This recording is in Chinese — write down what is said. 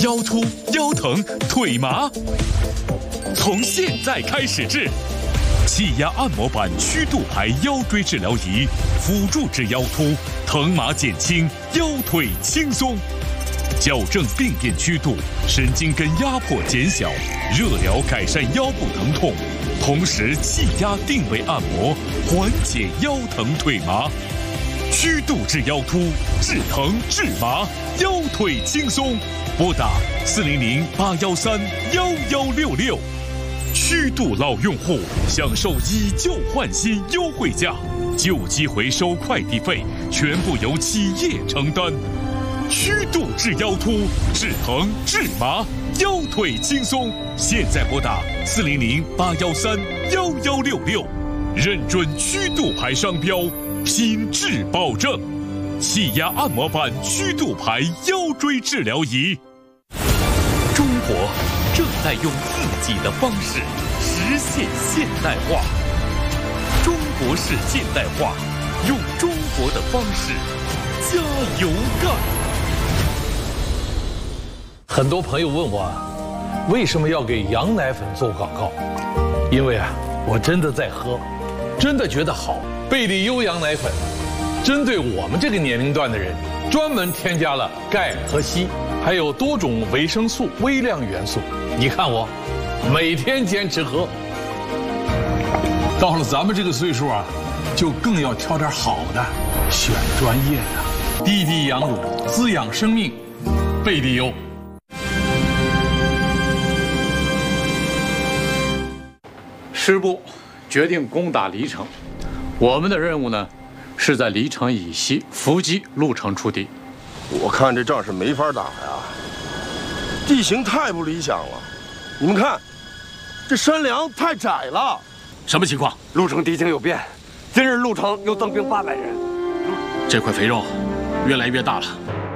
腰突、腰疼、腿麻，从现在开始治。气压按摩板曲度牌腰椎治疗仪，辅助治腰突，疼麻减轻，腰腿轻松，矫正病变曲度，神经根压迫减小，热疗改善腰部疼痛，同时气压定位按摩，缓解腰疼腿麻。曲度治腰突，治疼治麻，腰腿轻松。拨打400-813-1166。曲度老用户享受以旧换新优惠价，旧机回收快递费全部由企业承担。曲度治腰突，治疼治麻，腰腿轻松。现在拨打400-813-1166，认准曲度牌商标，品质保证。气压按摩板曲度牌腰椎治疗仪。中国正在用自己的方式实现现代化。中国式现代化，用中国的方式加油干。 很多朋友问我，为什么要给羊奶粉做广告？因为我真的在喝，真的觉得好。贝利优羊奶粉，针对我们这个年龄段的人，专门添加了钙和硒，还有多种维生素、微量元素。你看我，每天坚持喝。到了咱们这个岁数就更要挑点好的，选专业的，滴滴羊乳，滋养生命，贝利优。师部决定攻打黎城，我们的任务呢，是在黎城以西伏击鹿城出敌。 我看这仗是没法打呀，地形太不理想了。你们看，这山梁太窄了。 什么情况？ 鹿城敌情有变，今日鹿城又增兵800人。 这块肥肉越来越大了。